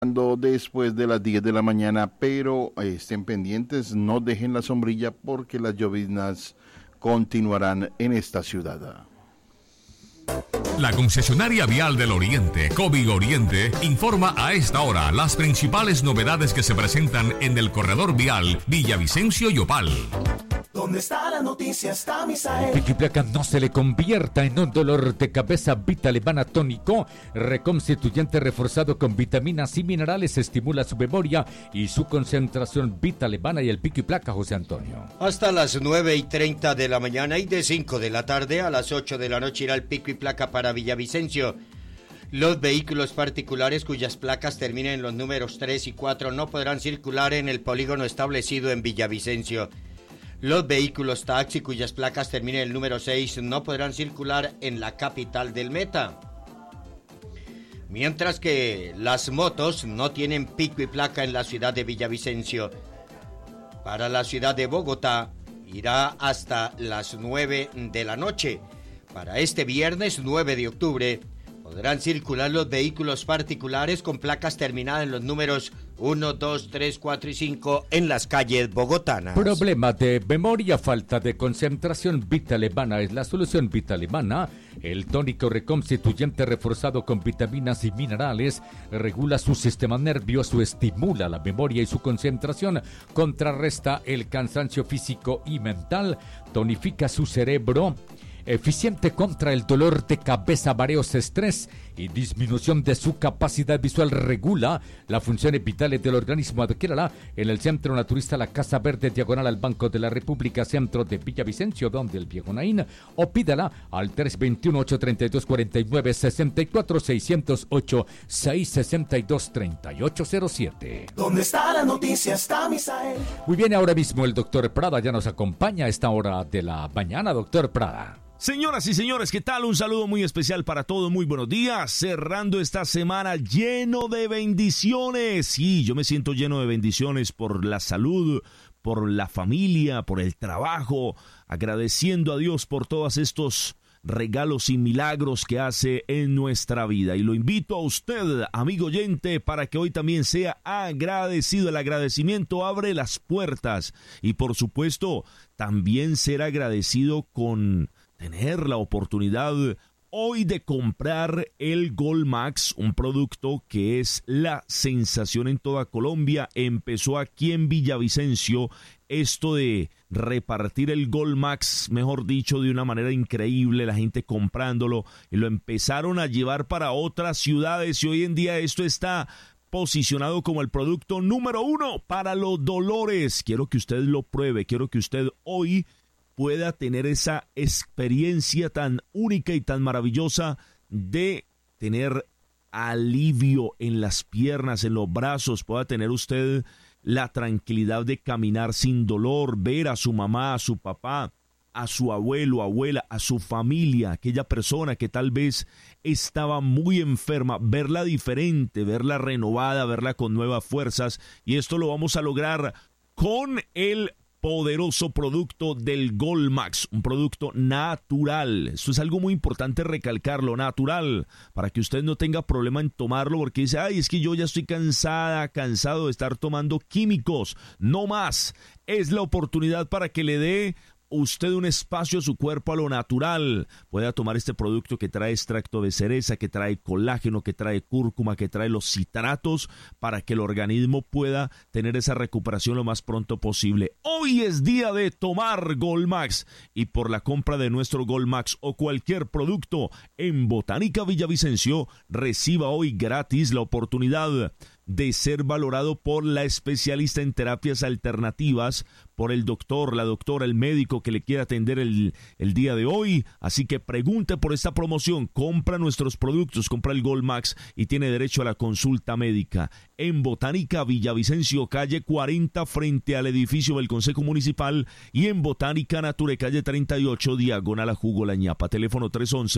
Después de las 10 de la mañana, pero estén pendientes, no dejen la sombrilla porque las lloviznas continuarán en esta ciudad. La concesionaria vial del Oriente, Cóbic Oriente, informa a esta hora las principales novedades que se presentan en el corredor vial Villavicencio y Opal. ¿Dónde está la noticia? Está Misael. Pico y placa no se le convierta en un dolor de cabeza. Vitalevana tónico, reconstituyente reforzado con vitaminas y minerales, estimula su memoria y su concentración. Vitalevana y el pico y placa, José Antonio. Hasta las 9:30 de la mañana y de 5 de la tarde a las 8 de la noche irá el pico y placa para Villavicencio. Los vehículos particulares cuyas placas terminen en los números 3 y 4 no podrán circular en el polígono establecido en Villavicencio. Los vehículos taxi cuyas placas terminen en el número 6 no podrán circular en la capital del Meta. Mientras que las motos no tienen pico y placa en la ciudad de Villavicencio. Para la ciudad de Bogotá irá hasta las 9 de la noche. Para este viernes 9 de octubre podrán circular los vehículos particulares con placas terminadas en los números 1, 2, 3, 4 y 5 en las calles bogotanas. Problema de memoria, falta de concentración. Vitalevana es la solución. Vitalevana, el tónico reconstituyente reforzado con vitaminas y minerales, regula su sistema nervioso, estimula la memoria y su concentración, contrarresta el cansancio físico y mental, tonifica su cerebro, eficiente contra el dolor de cabeza, mareos, estrés y disminución de su capacidad visual, regula las funciones vitales del organismo. Adquiérala en el Centro Naturista La Casa Verde, diagonal al Banco de la República, centro de Villavicencio, donde el viejo Naín, o pídala al 321-832-4964, 608-662-3807. ¿Dónde está la noticia? Está Misael. Muy bien, ahora mismo el doctor Prada ya nos acompaña a esta hora de la mañana. Doctor Prada. Señoras y señores, ¿qué tal? Un saludo muy especial para todos, muy buenos días, cerrando esta semana lleno de bendiciones. Sí, yo me siento lleno de bendiciones por la salud, por la familia, por el trabajo, agradeciendo a Dios por todos estos regalos y milagros que hace en nuestra vida. Y lo invito a usted, amigo oyente, para que hoy también sea agradecido. El agradecimiento abre las puertas y, por supuesto, también ser agradecido con tener la oportunidad hoy de comprar el Gold Max, un producto que es la sensación en toda Colombia. Empezó aquí en Villavicencio esto de repartir el Gold Max, mejor dicho, de una manera increíble, la gente comprándolo, y lo empezaron a llevar para otras ciudades, y hoy en día esto está posicionado como el producto número 1 para los dolores. Quiero que usted lo pruebe, quiero que usted hoy pueda tener esa experiencia tan única y tan maravillosa de tener alivio en las piernas, en los brazos, pueda tener usted la tranquilidad de caminar sin dolor, ver a su mamá, a su papá, a su abuelo, abuela, a su familia, aquella persona que tal vez estaba muy enferma, verla diferente, verla renovada, verla con nuevas fuerzas, y esto lo vamos a lograr con el poderoso producto del Gold Max, un producto natural. Esto es algo muy importante recalcarlo, natural, para que usted no tenga problema en tomarlo porque dice, ay, es que yo ya estoy cansado de estar tomando químicos. No más. Es la oportunidad para que le dé usted un espacio a su cuerpo a lo natural. Pueda tomar este producto que trae extracto de cereza, que trae colágeno, que trae cúrcuma, que trae los citratos, para que el organismo pueda tener esa recuperación lo más pronto posible. Hoy es día de tomar Gold Max, y por la compra de nuestro Gold Max o cualquier producto en Botánica Villavicencio, reciba hoy gratis la oportunidad de ser valorado por la especialista en terapias alternativas, por el doctor, la doctora, el médico que le quiera atender el día de hoy. Así que pregunte por esta promoción, compra nuestros productos, compra el Gold Max y tiene derecho a la consulta médica. En Botánica Villavicencio, calle 40, frente al edificio del Consejo Municipal, y en Botánica Nature, calle 38, diagonal a Jugo La Ñapa. Teléfono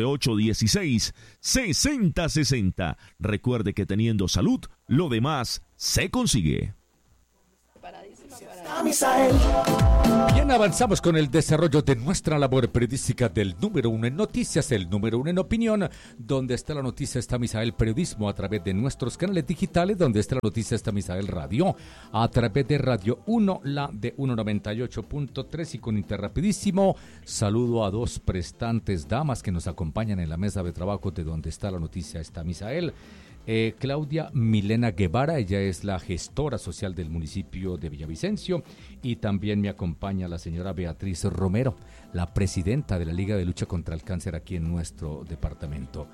311-816-6060. Recuerde que teniendo salud, lo demás se consigue. está Misael. Bien, avanzamos con el desarrollo de nuestra labor periodística del número 1 en noticias, el número 1 en opinión. Donde está la noticia está Misael Periodismo, a través de nuestros canales digitales. Donde está la noticia está Misael Radio, a través de Radio 1, la de 198.3 y con Interrapidísimo. Saludo a dos prestantes damas que nos acompañan en la mesa de trabajo de donde está la noticia está Misael. Claudia Milena Guevara, ella es la gestora social del municipio de Villavicencio, y también me acompaña la señora Beatriz Romero, la presidenta de la Liga de Lucha contra el Cáncer aquí en nuestro departamento.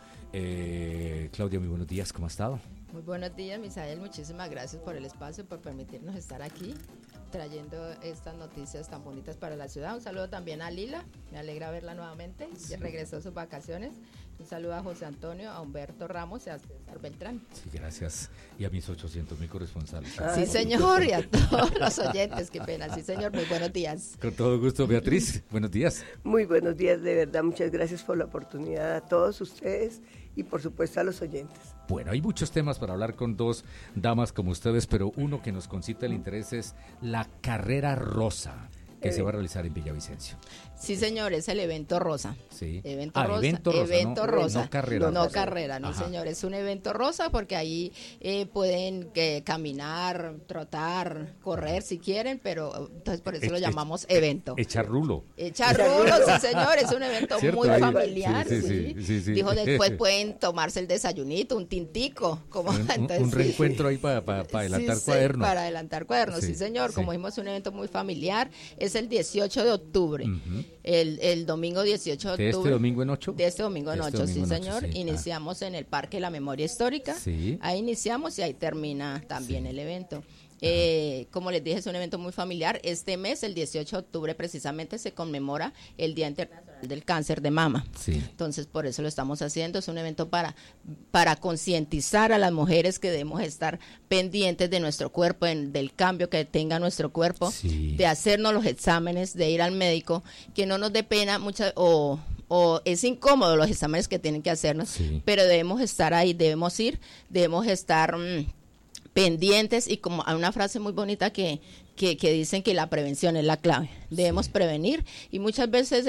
Claudia, muy buenos días, ¿cómo ha estado? Muy buenos días, Misael, muchísimas gracias por el espacio, por permitirnos estar aquí trayendo estas noticias tan bonitas para la ciudad. Un saludo también a Lila, me alegra verla nuevamente, sí. Regresó a sus vacaciones. Un saludo a José Antonio, a Humberto Ramos y a César Beltrán. Sí, gracias. Y a mis 800,000 corresponsales. Sí, señor, y a todos los oyentes, qué pena. Sí, señor, muy buenos días. Con todo gusto, Beatriz, buenos días. Muy buenos días, de verdad, muchas gracias por la oportunidad a todos ustedes y por supuesto a los oyentes. Bueno, hay muchos temas para hablar con dos damas como ustedes, pero uno que nos concita el interés es la Carrera Rosa, que se va a realizar en Villavicencio. Sí, señor, es el evento rosa. Sí. Evento rosa. No carrera. No carrera, no, Ajá. Señor, es un evento rosa porque ahí pueden caminar, trotar, correr si quieren, pero entonces por eso lo llamamos evento. Echar rulo. Echar rulo, sí, señor, es un evento muy familiar, sí. Dijo, después pueden tomarse el desayunito, un tintico, como entonces, un reencuentro ahí para adelantar cuadernos. Para adelantar cuadernos, sí, señor, como dijimos, es un evento muy familiar, es el 18 de octubre. Uh-huh. El domingo 18 de octubre. ¿De este domingo en 8? De este domingo en 8, sí, señor. Sí. Iniciamos en el Parque de la Memoria Histórica. Sí. Ahí iniciamos y ahí termina también el evento. Como les dije, es un evento muy familiar. Este mes, el 18 de octubre, precisamente se conmemora el Día Internacional del Cáncer de Mama. Sí. Entonces, por eso lo estamos haciendo. Es un evento para concientizar a las mujeres que debemos estar pendientes de nuestro cuerpo, del cambio que tenga nuestro cuerpo, de hacernos los exámenes, de ir al médico, que no nos dé pena o es incómodo los exámenes que tienen que hacernos, pero debemos estar ahí, debemos estar pendientes, y como hay una frase muy bonita que dicen que la prevención es la clave. Debemos prevenir, y muchas veces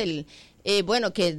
que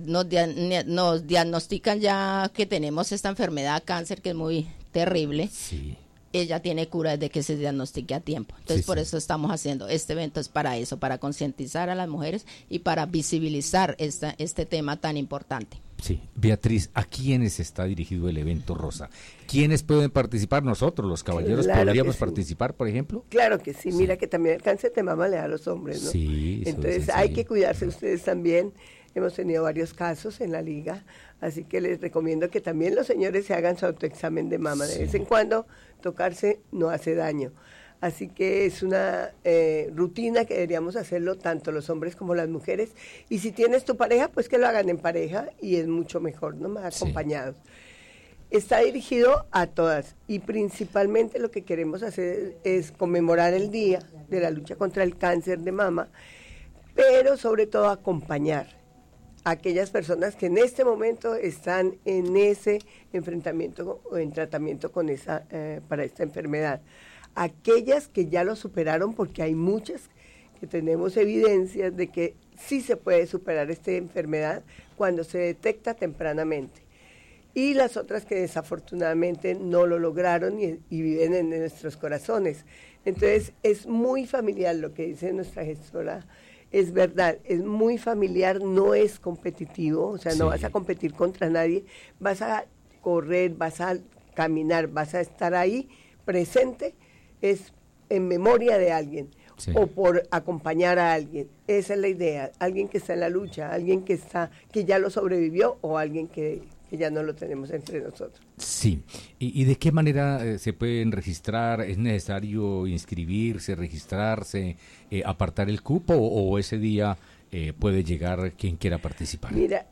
nos diagnostican ya que tenemos esta enfermedad, cáncer, que es muy terrible. Sí. Ella tiene cura desde que se diagnostique a tiempo. Entonces, por eso estamos haciendo este evento, es para eso, para concientizar a las mujeres y para visibilizar este tema tan importante. Sí, Beatriz, ¿a quiénes está dirigido el evento rosa? ¿Quiénes pueden participar? Nosotros, los caballeros, ¿podríamos participar, por ejemplo? Claro que sí, mira que también el cáncer de mama le da a los hombres, ¿no? Sí. Entonces hay que cuidarse ustedes también. Hemos tenido varios casos en la liga, así que les recomiendo que también los señores se hagan su autoexamen de mama. De vez en cuando tocarse no hace daño. Así que es una rutina que deberíamos hacerlo tanto los hombres como las mujeres. Y si tienes tu pareja, pues que lo hagan en pareja y es mucho mejor, ¿no? Más acompañados. Está dirigido a todas y principalmente lo que queremos hacer es conmemorar el Día de la Lucha contra el Cáncer de Mama, pero sobre todo acompañar a aquellas personas que en este momento están en ese enfrentamiento o en tratamiento con para esta enfermedad. Aquellas que ya lo superaron, porque hay muchas que tenemos evidencias de que sí se puede superar esta enfermedad cuando se detecta tempranamente. Y las otras que desafortunadamente no lo lograron y viven en nuestros corazones. Entonces es muy familiar lo que dice nuestra gestora. Es verdad, es muy familiar, no es competitivo, o sea, no vas a competir contra nadie, vas a correr, vas a caminar, vas a estar ahí presente, es en memoria de alguien o por acompañar a alguien. Esa es la idea, alguien que está en la lucha, alguien que ya lo sobrevivió o alguien que ya no lo tenemos entre nosotros. Sí, ¿y de qué manera se pueden registrar? ¿Es necesario inscribirse, registrarse, apartar el cupo o ese día puede llegar quien quiera participar? Mira,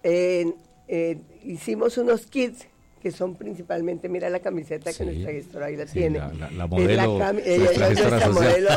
hicimos unos kits que son principalmente, mira la camiseta que nuestra gestora ahí la tiene. La modelo, nuestra modelo.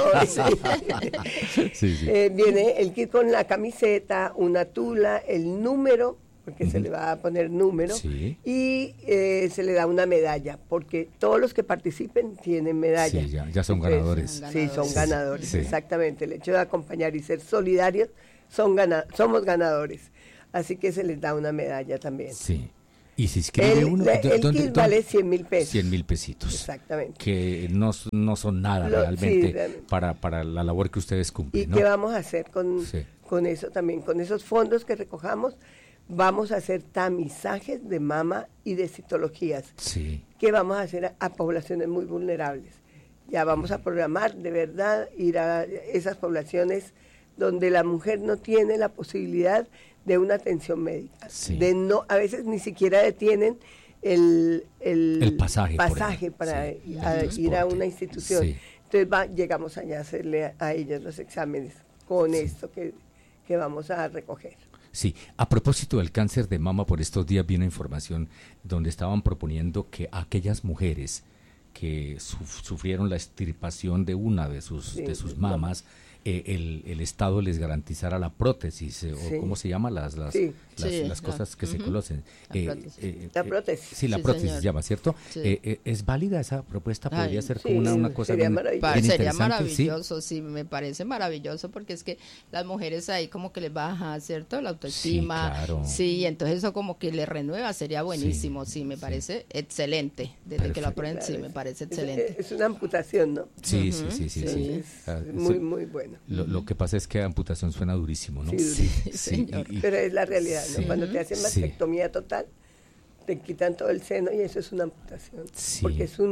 Sí. Viene el kit con la camiseta, una tula, el número porque se le va a poner número, y se le da una medalla, porque todos los que participen tienen medalla. Sí, ya son ganadores. Sí, son ganadores, exactamente. El hecho de acompañar y ser solidarios, somos ganadores. Así que se les da una medalla también. Sí. Y si inscribe uno... El kit vale 100.000 pesos. 100.000 pesitos. Exactamente. Que no son nada realmente para la labor que ustedes cumplen, ¿Y ¿no? qué vamos a hacer con eso también? Con esos fondos que recojamos, vamos a hacer tamizajes de mama y de citologías. Sí. Que vamos a hacer a poblaciones muy vulnerables. Ya vamos a programar, de verdad, ir a esas poblaciones donde la mujer no tiene la posibilidad de una atención médica. Sí. A veces ni siquiera detienen el pasaje para ir a una institución. Sí. Entonces llegamos allá a hacerle a ellas los exámenes con esto que vamos a recoger. Sí, a propósito del cáncer de mama, por estos días vi una información donde estaban proponiendo que aquellas mujeres que sufrieron la extirpación de una de sus mamas, el Estado les garantizara la prótesis, o ¿cómo se llama? Las cosas que se conocen. La prótesis. Sí, la prótesis se llama, ¿cierto? Sí. ¿Es válida esa propuesta? ¿Podría ser como una cosa sería bien maravilloso? Sería maravilloso, sí, me parece maravilloso, porque es que las mujeres ahí como que les baja, ¿cierto? La autoestima. Sí, claro. Sí, entonces eso como que les renueva, sería buenísimo, sí, me parece excelente. Desde que lo aprueben, sí, me parece excelente. Es una amputación, ¿no? Sí. Es muy bueno. Lo que pasa es que amputación suena durísimo, ¿no? Sí, señor. Pero es la realidad, ¿no? Cuando te hacen mastectomía total, te quitan todo el seno y eso es una amputación. Sí. Porque es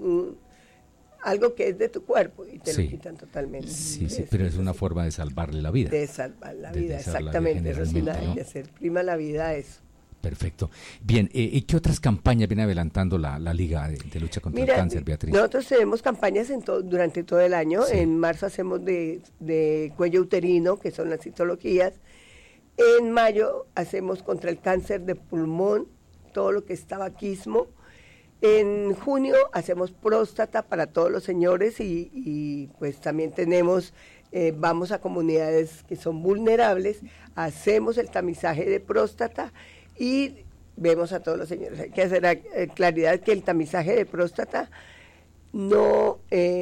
algo que es de tu cuerpo y te lo quitan totalmente. Sí, pero es una forma de salvarle la vida. De salvar la vida, exactamente, Rosina, hay que hacer prima la vida a eso. Perfecto. Bien, ¿y qué otras campañas viene adelantando la Liga de Lucha contra el Cáncer, Beatriz? Nosotros tenemos campañas durante todo el año. Sí. En marzo hacemos de cuello uterino, que son las citologías. En mayo hacemos contra el cáncer de pulmón, todo lo que es tabaquismo. En junio hacemos próstata para todos los señores y pues también tenemos... vamos a comunidades que son vulnerables, hacemos el tamizaje de próstata y vemos a todos los señores. Hay que hacer claridad que el tamizaje de próstata no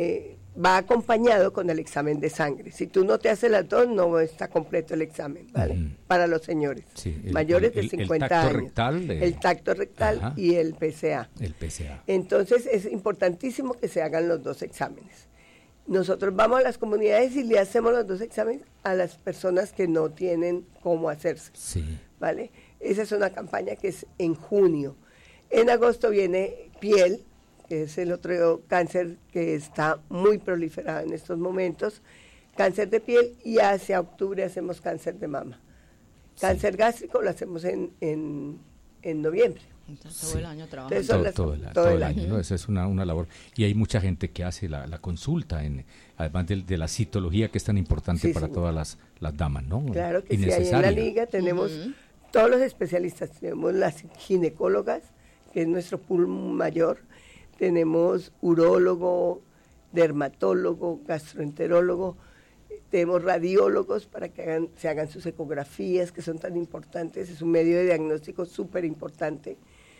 va acompañado con el examen de sangre. Si tú no te haces las dos, no está completo el examen, ¿vale? Para los señores mayores de 50 años. El tacto rectal y el PSA. El PSA. Entonces es importantísimo que se hagan los dos exámenes. Nosotros vamos a las comunidades y le hacemos los dos exámenes a las personas que no tienen cómo hacerse, ¿vale? Esa es una campaña que es en junio. En agosto viene piel, que es el otro cáncer que está muy proliferado en estos momentos, cáncer de piel, y hacia octubre hacemos cáncer de mama. Cáncer gástrico lo hacemos en noviembre. Entonces, todo el año trabajando. Todo el año, ¿no? Esa es una labor. Y hay mucha gente que hace la consulta, además de la citología, que es tan importante para todas las damas, ¿no? Claro que sí, ahí en la liga tenemos todos los especialistas. Tenemos las ginecólogas, que es nuestro pool mayor. Tenemos urólogo, dermatólogo, gastroenterólogo. Tenemos radiólogos para que se hagan sus ecografías, que son tan importantes. Es un medio de diagnóstico súper importante.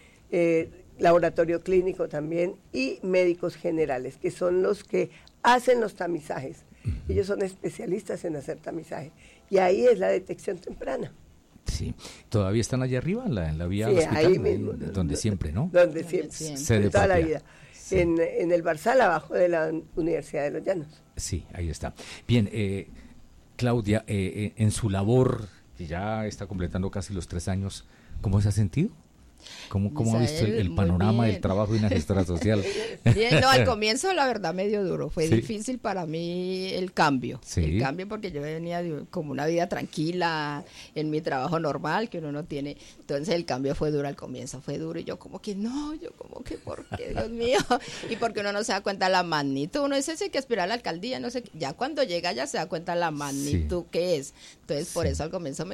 Laboratorio clínico también, y médicos generales, que son los que hacen los tamizajes. Ellos son especialistas en hacer tamizaje. Y ahí es la detección temprana. Sí, todavía están allá arriba en la vía al hospital, ahí mismo, donde siempre, ¿no? Donde siempre, toda la vida. Sí. En el Barzal, abajo de la Universidad de los Llanos. Sí, ahí está. Bien, Claudia, en su labor, que ya está completando casi los 3 años, ¿cómo se ha sentido? ¿Cómo ha visto el panorama del trabajo de una gestora social? Bien, no, al comienzo la verdad medio duro, fue difícil para mí el cambio, porque yo venía como una vida tranquila en mi trabajo normal que uno no tiene, entonces el cambio fue duro al comienzo, fue duro y yo como que ¿por qué, Dios mío? Y porque uno no se da cuenta la magnitud, uno dice si hay que esperar a la alcaldía, no sé, ya cuando llega ya se da cuenta la magnitud que es, entonces por eso al comienzo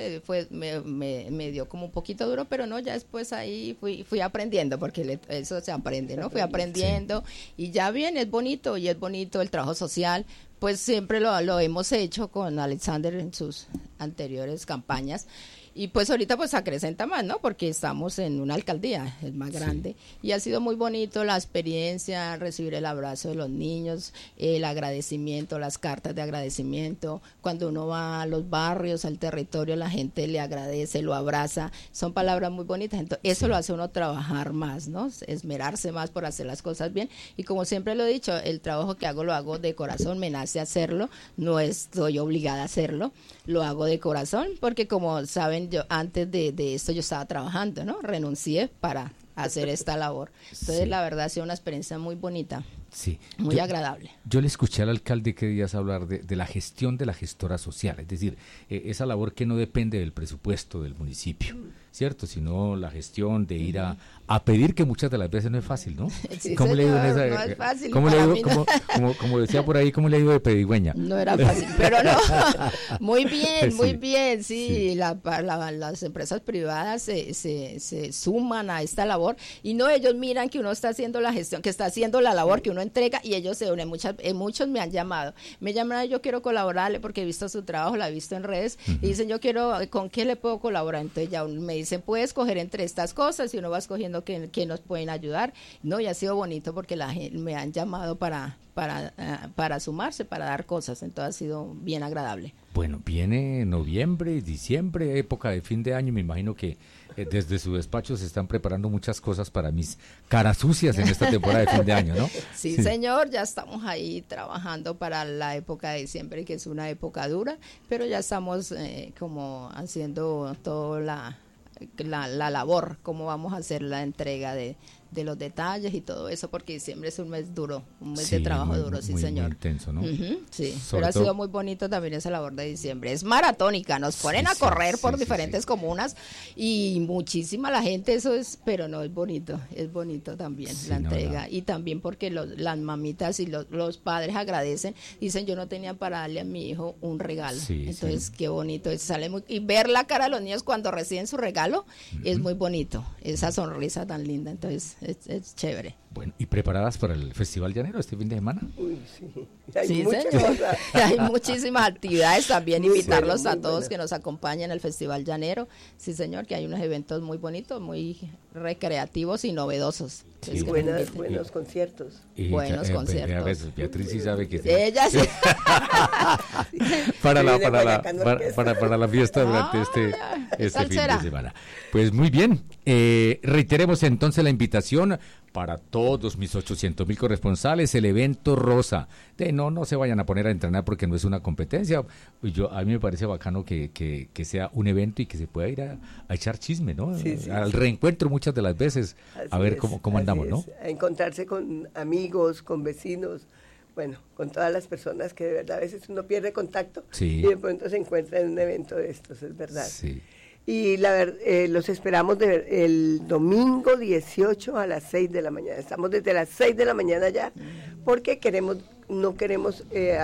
me dio como un poquito duro, pero no, ya después ahí fui aprendiendo, porque eso se aprende, ¿no? Fui aprendiendo y ya bien, es bonito el trabajo social, pues siempre lo hemos hecho con Alexander en sus anteriores campañas Y pues ahorita pues acrecenta más, ¿no? Porque estamos en una alcaldía, es más grande. Y ha sido muy bonito la experiencia, recibir el abrazo de los niños, el agradecimiento, las cartas de agradecimiento. Cuando uno va a los barrios, al territorio, la gente le agradece, lo abraza. Son palabras muy bonitas. Entonces, eso lo hace uno trabajar más, ¿no? Esmerarse más por hacer las cosas bien. Y como siempre lo he dicho, el trabajo que hago lo hago de corazón, me nace hacerlo, no estoy obligada a hacerlo, lo hago de corazón, porque como saben, yo antes de esto yo estaba trabajando, ¿no? Renuncié para hacer esta labor. Entonces, la verdad ha sido una experiencia muy bonita. Sí. Muy agradable. Yo le escuché al alcalde que días hablar de la gestión de la gestora social, es decir, esa labor que no depende del presupuesto del municipio, ¿cierto? Sino la gestión de ir a pedir, que muchas de las veces no es fácil, ¿no? Sí, ¿Cómo señor, le ha ido en esa, no es fácil. ¿cómo le ha ido, como decía por ahí, cómo le ha ido de pedigüeña? No era fácil, pero no, muy bien, sí. Las empresas privadas se suman a esta labor y no, ellos miran que uno está haciendo la gestión, que está haciendo la labor que uno entrega y ellos se unen. Muchos me han llamado, yo quiero colaborarle porque he visto su trabajo, la he visto en redes y dicen, yo quiero, ¿con qué le puedo colaborar? Entonces ya me dicen, puedes escoger entre estas cosas y uno va escogiendo que nos pueden ayudar. No, y ha sido bonito porque la gente me han llamado para sumarse, para dar cosas, entonces ha sido bien agradable. Bueno, viene noviembre, diciembre, época de fin de año, me imagino que desde su despacho se están preparando muchas cosas para mis caras sucias en esta temporada de fin de año, ¿no? Sí, señor, ya estamos ahí trabajando para la época de diciembre, que es una época dura, pero ya estamos como haciendo toda la labor, cómo vamos a hacer la entrega de los detalles y todo eso, porque diciembre es un mes duro, un mes de trabajo duro, sí, señor. Muy intenso, ¿no? Sí, pero ha sido muy bonito también esa labor de diciembre. Es maratónica, nos ponen a correr por diferentes comunas y muchísima la gente, eso es, pero no, es bonito también la entrega. Y también porque las mamitas y los padres agradecen, dicen, yo no tenía para darle a mi hijo un regalo. Entonces, qué bonito, y ver la cara de los niños cuando reciben su regalo es muy bonito, esa sonrisa tan linda, entonces es chévere. Bueno, ¿y preparadas para el Festival Llanero este fin de semana? Uy, sí. Hay muchísimas actividades también, invitarlos a todos que nos acompañen al Festival Llanero. Sí, señor, que hay unos eventos muy bonitos, muy recreativos y novedosos. Sí, buenos conciertos. Buenos conciertos. Beatriz sí sabe que... Ella sí. para la fiesta durante este fin de semana. Pues muy bien, reiteremos entonces la invitación para todos mis 800,000 corresponsales, el evento rosa. No se vayan a poner a entrenar porque no es una competencia. A mí me parece bacano que sea un evento y que se pueda ir a echar chisme, ¿no? Al reencuentro muchas de las veces, a ver cómo andamos, ¿no? A encontrarse con amigos, con vecinos, bueno, con todas las personas que de verdad a veces uno pierde contacto y de pronto se encuentra en un evento de estos, es verdad. Sí. Y los esperamos el domingo 18 a las 6 de la mañana. Estamos desde las 6 de la mañana ya, porque no queremos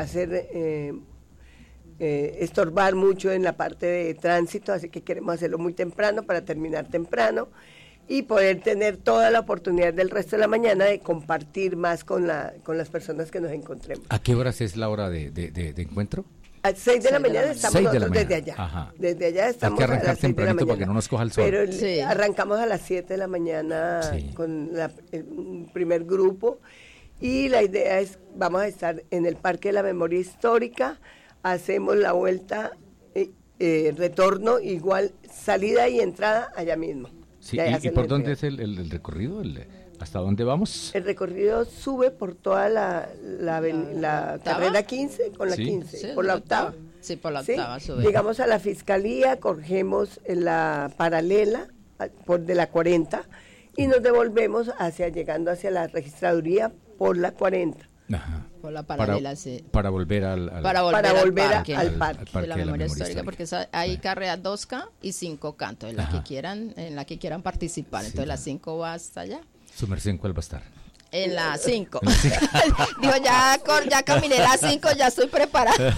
estorbar mucho en la parte de tránsito, así que queremos hacerlo muy temprano para terminar temprano y poder tener toda la oportunidad del resto de la mañana de compartir más con las personas que nos encontremos. ¿A qué horas es la hora de encuentro? A 6 de la mañana estamos nosotros desde allá. Ajá. Desde allá estamos a las 6 de la mañana. Para que no nos coja el sol. Pero arrancamos a las 7 de la mañana con el primer grupo y la idea es, vamos a estar en el Parque de la Memoria Histórica, hacemos la vuelta, retorno, igual salida y entrada allá mismo. Sí, ¿y por dónde es el recorrido? ¿Hasta dónde vamos? El recorrido sube por toda la carrera 15 con la 15, por la octava. Sí, por la octava sube. Llegamos a la Fiscalía, cogemos la paralela de la 40 y nos devolvemos llegando hacia la Registraduría por la 40. Ajá. Por la paralela, para volver al parque de la memoria histórica, porque hay carreras 2K y 5K, entonces en la que quieran participar, entonces la 5 va hasta allá. ¿Su merced en cuál va a estar? En la 5. Dijo, ya caminé las 5, ya estoy preparada.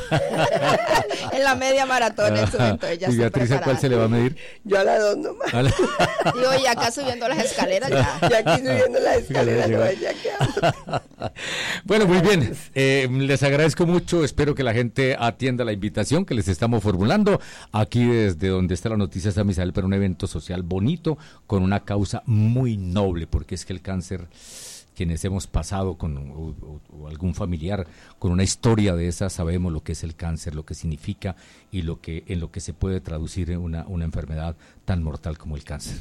En la media maratón, entonces ya ¿Y Beatriz a cuál se le va a medir? Yo a la 2 nomás. Digo, y acá subiendo las escaleras ya. Ya aquí subiendo las escaleras, no, ya quedamos. Bueno, muy bien. Les agradezco mucho. Espero que la gente atienda la invitación que les estamos formulando aquí desde donde está la noticia San Misael, para un evento social bonito con una causa muy noble, porque es que el cáncer, quienes hemos pasado con o algún familiar con una historia de esa, sabemos lo que es el cáncer, lo que significa y en lo que se puede traducir en una enfermedad tan mortal como el cáncer.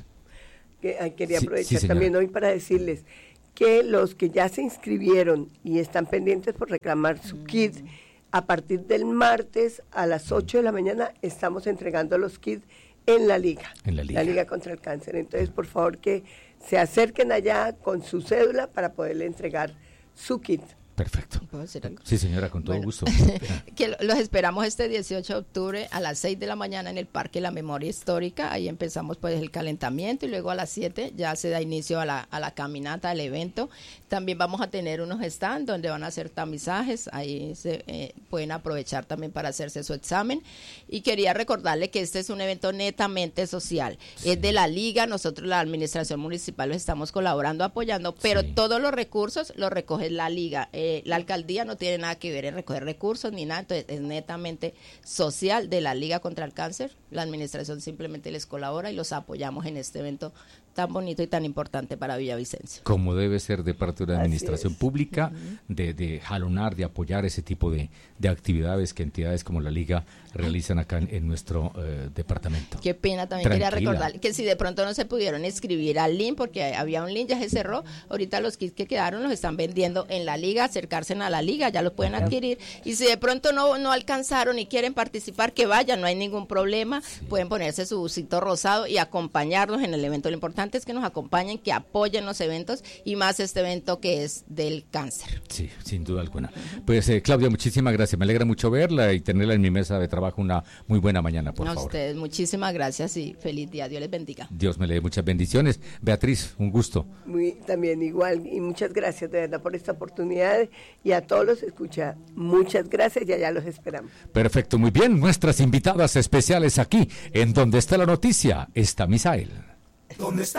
Quería aprovechar también hoy para decirles que los que ya se inscribieron y están pendientes por reclamar su kit, a partir del martes a las 8 de la mañana estamos entregando los kits en la Liga contra el Cáncer. Entonces, por favor, que se acerquen allá con su cédula para poderle entregar su kit. Perfecto. ¿Puedo decir algo? Sí, señora, con todo gusto. Que los esperamos este 18 de octubre a las 6 de la mañana en el Parque La Memoria Histórica. Ahí empezamos pues el calentamiento y luego a las 7 ya se da inicio a la caminata, al evento. También vamos a tener unos stands donde van a hacer tamizajes. Ahí se pueden aprovechar también para hacerse su examen. Y quería recordarle que este es un evento netamente social. Sí. Es de la Liga. Nosotros, la administración municipal, los estamos colaborando, apoyando, pero todos los recursos los recoge la Liga. La alcaldía no tiene nada que ver en recoger recursos ni nada, entonces es netamente social de la Liga contra el Cáncer. La administración simplemente les colabora y los apoyamos en este evento tan bonito y tan importante para Villavicencio. Como debe ser de parte de la administración pública, de jalonar, de apoyar ese tipo de actividades que entidades como la Liga realizan acá en nuestro departamento. Qué pena, también quería recordar que si de pronto no se pudieron inscribir al link, porque había un link, ya se cerró, ahorita los kits que quedaron los están vendiendo en la Liga, acercarse a la Liga, ya los pueden adquirir, y si de pronto no alcanzaron y quieren participar, que vayan, no hay ningún problema, pueden ponerse su busito rosado y acompañarnos en el evento. Lo importante es que nos acompañen, que apoyen los eventos y más este evento que es del cáncer. Sí, sin duda alguna. Pues Claudia, muchísimas gracias, me alegra mucho verla y tenerla en mi mesa de trabajo. Una muy buena mañana, por favor. A ustedes, muchísimas gracias y feliz día, Dios les bendiga. Dios me le dé muchas bendiciones. Beatriz, un gusto. También igual, y muchas gracias de verdad por esta oportunidad, y a todos los escucha, muchas gracias y allá los esperamos. Perfecto, muy bien, nuestras invitadas especiales aquí, en Donde Está la Noticia, está Misael. ¿Dónde está?